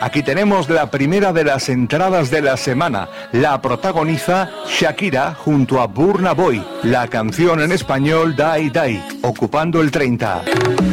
Aquí tenemos la primera de las entradas de la semana. La protagoniza Shakira junto a Burna Boy. La canción en español Die Die, ocupando el 30.